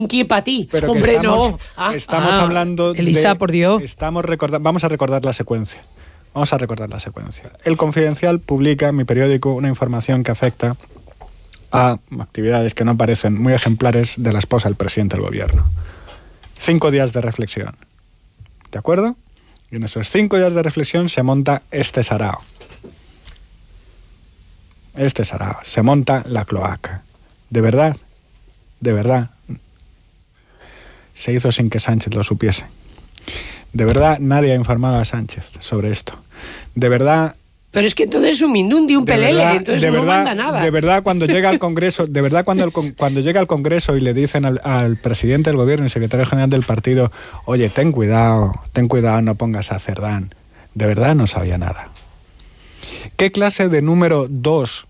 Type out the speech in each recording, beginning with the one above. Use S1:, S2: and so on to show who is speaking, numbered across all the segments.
S1: para ti.
S2: Pero
S1: hombre,
S2: estamos,
S1: no.
S2: Estamos hablando
S3: Elisa, por Dios.
S2: Vamos a recordar la secuencia. El Confidencial publica en mi periódico una información que afecta a actividades que no parecen muy ejemplares de la esposa del presidente del gobierno. 5 días de reflexión. ¿De acuerdo? Y en esos 5 días de reflexión se monta este sarao. Se monta la cloaca. De verdad. Se hizo sin que Sánchez lo supiese. De verdad, nadie ha informado a Sánchez sobre esto. De verdad...
S1: Pero es que entonces es un mindundi, un pelele, entonces no manda nada.
S2: De verdad, cuando llega al Congreso, cuando llega al Congreso y le dicen al presidente del gobierno y secretario general del partido, oye, ten cuidado, no pongas a Cerdán. De verdad no sabía nada. ¿Qué clase de número 2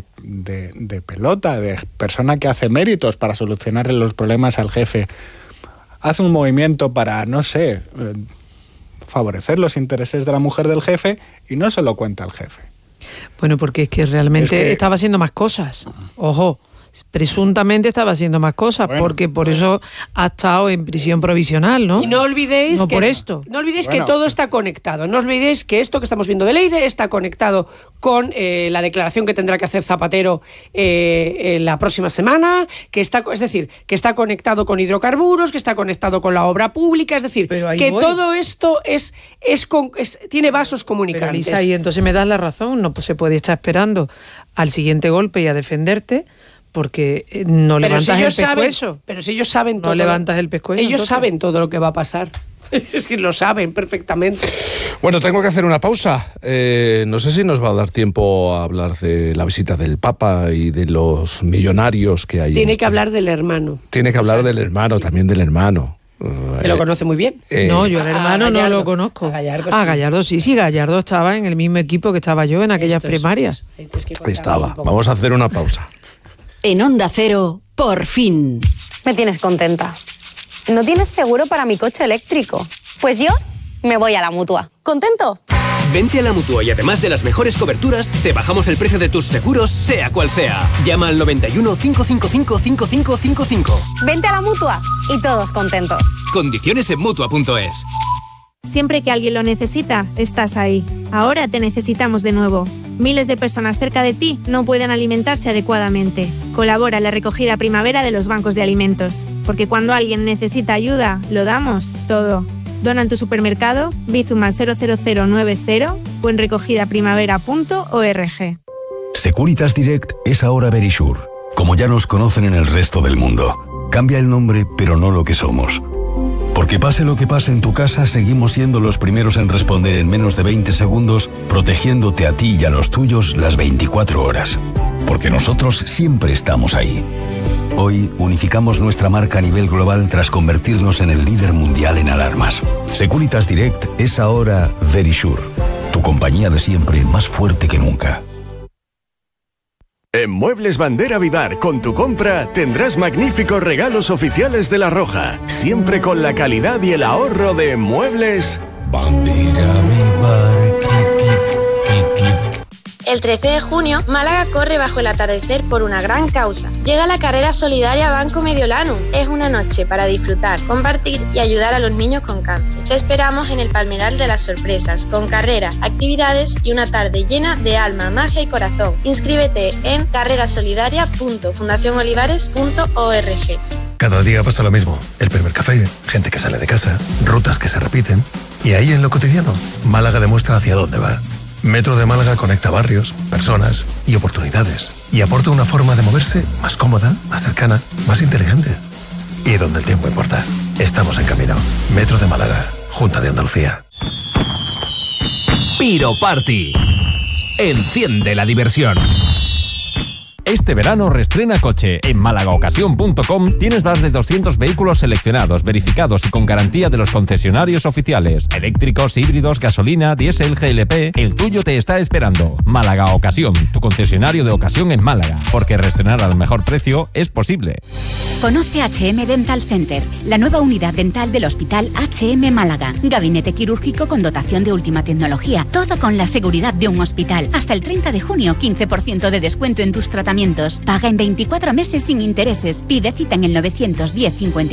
S2: de pelota, de persona que hace méritos para solucionarle los problemas al jefe, hace un movimiento para, no sé, favorecer los intereses de la mujer del jefe y no se lo cuenta al jefe?
S3: Bueno, porque es que realmente estaba haciendo más cosas. Ojo, presuntamente estaba haciendo más cosas, porque por eso ha estado en prisión provisional, ¿no?
S1: Y no olvidéis
S3: no por esto.
S1: No olvidéis que todo está conectado. No olvidéis que esto que estamos viendo de Leire está conectado con la declaración que tendrá que hacer Zapatero la próxima semana, que está conectado con hidrocarburos, que está conectado con la obra pública, es decir, que todo esto tiene vasos comunicantes.
S3: Pero, Elisa, y entonces me das la razón, no se puede estar esperando al siguiente golpe y a defenderte, porque no levantas el pescuezo.
S1: Pero si ellos saben todo.
S3: No levantas el pescuezo.
S1: Ellos saben todo lo que va a pasar. Es que lo saben perfectamente.
S4: Bueno, tengo que hacer una pausa. No sé si nos va a dar tiempo a hablar de la visita del Papa y de los millonarios que hay.
S1: Tiene que hablar del hermano.
S4: Tiene que hablar del hermano, sí. También del hermano.
S1: Que lo conoce muy bien.
S3: No, yo al hermano no lo conozco. Gallardo sí, Gallardo estaba en el mismo equipo que estaba yo en aquellas primarias.
S4: Ahí estaba. Vamos a hacer una pausa.
S5: En Onda Cero, por fin.
S6: Me tienes contenta. ¿No tienes seguro para mi coche eléctrico? Pues yo me voy a la Mutua. ¿Contento?
S7: Vente a la Mutua y además de las mejores coberturas, te bajamos el precio de tus seguros, sea cual sea. Llama al 91 555 5555.
S6: Vente a la Mutua y todos contentos.
S7: Condiciones en Mutua.es.
S8: Siempre que alguien lo necesita, estás ahí. Ahora te necesitamos de nuevo. Miles de personas cerca de ti no pueden alimentarse adecuadamente. Colabora en la recogida primavera de los bancos de alimentos. Porque cuando alguien necesita ayuda, lo damos todo. Dona en tu supermercado, Bizum al 00090 o en recogidaprimavera.org.
S9: Securitas Direct es ahora Verisure, como ya nos conocen en el resto del mundo. Cambia el nombre, pero no lo que somos. Porque pase lo que pase en tu casa, seguimos siendo los primeros en responder en menos de 20 segundos, protegiéndote a ti y a los tuyos las 24 horas. Porque nosotros siempre estamos ahí. Hoy unificamos nuestra marca a nivel global tras convertirnos en el líder mundial en alarmas. Securitas Direct es ahora Verisure, tu compañía de siempre más fuerte que nunca.
S10: En Muebles Bandera Vivar, con tu compra, tendrás magníficos regalos oficiales de La Roja. Siempre con la calidad y el ahorro de Muebles
S11: Bandera Vivar. Clic, clic, clic, clic.
S12: El 13 de junio, Málaga corre bajo el atardecer por una gran causa. Llega la carrera solidaria Banco Mediolanum. Es una noche para disfrutar, compartir y ayudar a los niños con cáncer. Te esperamos en el Palmeral de las Sorpresas, con carreras, actividades y una tarde llena de alma, magia y corazón. Inscríbete en carrerasolidaria.fundacionolivares.org.
S13: Cada día pasa lo mismo. El primer café, gente que sale de casa, rutas que se repiten. Y ahí en lo cotidiano, Málaga demuestra hacia dónde va. Metro de Málaga conecta barrios, personas y oportunidades y aporta una forma de moverse más cómoda, más cercana, más inteligente. Y donde el tiempo importa, estamos en camino. Metro de Málaga, Junta de Andalucía.
S14: Piro Party. Enciende la diversión. Este verano reestrena coche. En MálagaOcasión.com tienes más de 200 vehículos seleccionados, verificados y con garantía de los concesionarios oficiales. Eléctricos, híbridos, gasolina, diésel, GLP. El tuyo te está esperando. Málaga Ocasión, tu concesionario de ocasión en Málaga. Porque reestrenar al mejor precio es posible.
S15: Conoce HM Dental Center, la nueva unidad dental del Hospital HM Málaga. Gabinete quirúrgico con dotación de última tecnología. Todo con la seguridad de un hospital. Hasta el 30 de junio, 15% de descuento en tus tratamientos. tratamientos. Paga en 24 meses sin intereses. Pide cita en el 910 50